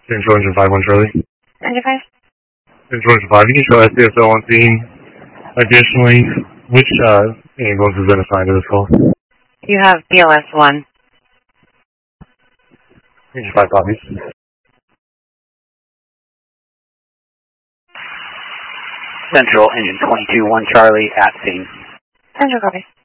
Central Engine 51 Charlie. Engine 5? Central Engine 5, you can show SDSO on scene. Additionally, which ambulance has been assigned to this call? You have BLS 1. Engine 5 copies. Central Engine 22, 1 Charlie at scene. Central copy.